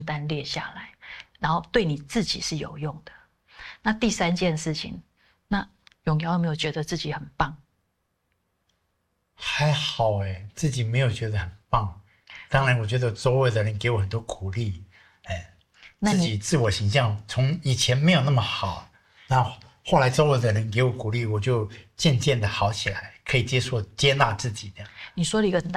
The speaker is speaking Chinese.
单列下来，然后对你自己是有用的。那第三件事情，那永尧有没有觉得自己很棒？ 还好自己没有觉得很棒。当然，我觉得周围的人给我很多鼓励，自己自我形象从以前没有那么好，那后来周围的人给我鼓励，我就渐渐的好起来，可以接纳自己的。 你说了一个很大